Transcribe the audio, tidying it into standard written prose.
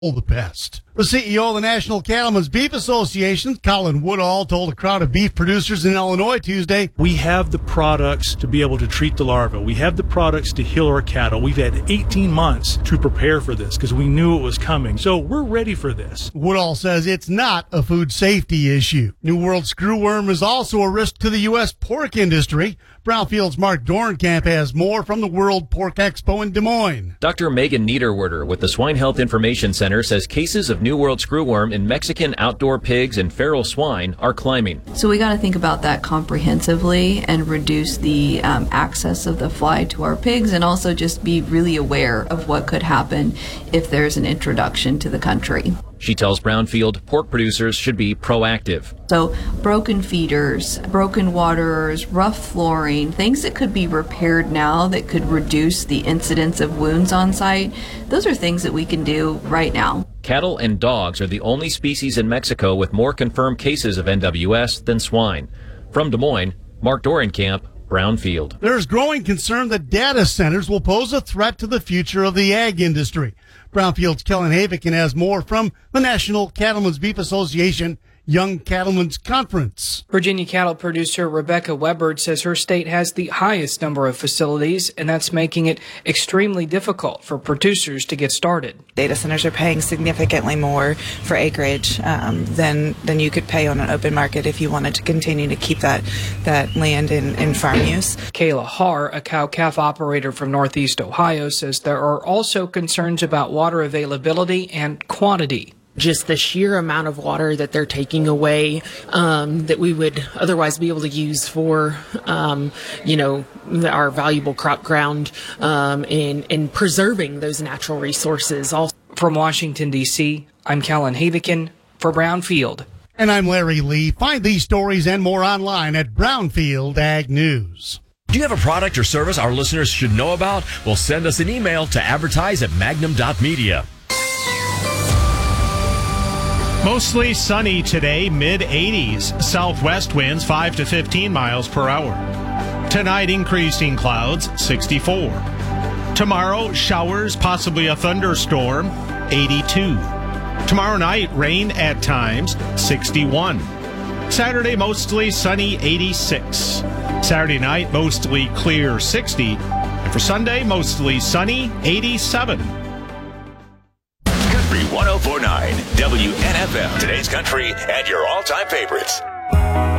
the best. The CEO of the National Cattlemen's Beef Association, Colin Woodall, told a crowd of beef producers in Illinois Tuesday, "We have the products to be able to treat the larva. We have the products to heal our cattle. We've had 18 months to prepare for this because we knew it was coming. So we're ready for this." Woodall says it's not a food safety issue. New World screwworm is also a risk to the U.S. pork industry. Brownfield's Mark Dorenkamp has more from the World Pork Expo in Des Moines. Dr. Megan Niederwerder with the Swine Health Information Center says cases of New World screwworm in Mexican outdoor pigs and feral swine are climbing. So we got to think about that comprehensively and reduce the access of the fly to our pigs, and also just be really aware of what could happen if there's an introduction to the country. She tells Brownfield pork producers should be proactive. So broken feeders, broken waterers, rough flooring, things that could be repaired now that could reduce the incidence of wounds on site, those are things that we can do right now. Cattle and dogs are the only species in Mexico with more confirmed cases of NWS than swine. From Des Moines, Mark Dorenkamp, Brownfield. There's growing concern that data centers will pose a threat to the future of the ag industry. Brownfield's Kellen Havikin has more from the National Cattlemen's Beef Association Young Cattlemen's Conference. Virginia cattle producer Rebecca Webbard says her state has the highest number of facilities, and that's making it extremely difficult for producers to get started. Data centers are paying significantly more for acreage than you could pay on an open market if you wanted to continue to keep that land in farm use. Kayla Haar, a cow-calf operator from Northeast Ohio, says there are also concerns about water availability and quantity. Just the sheer amount of water that they're taking away that we would otherwise be able to use for, our valuable crop ground in preserving those natural resources. Also. From Washington, D.C., I'm Kellen Havikin for Brownfield. And I'm Larry Lee. Find these stories and more online at Brownfield Ag News. Do you have a product or service our listeners should know about? Well, send us an email to advertise@magnum.media. Mostly sunny today, mid-80s. Southwest winds 5 to 15 miles per hour. Tonight, increasing clouds, 64. Tomorrow, showers, possibly a thunderstorm, 82. Tomorrow night, rain at times, 61. Saturday, mostly sunny, 86. Saturday night, mostly clear, 60. And for Sunday, mostly sunny, 87. 1049 WNFM. Today's country and your all-time favorites.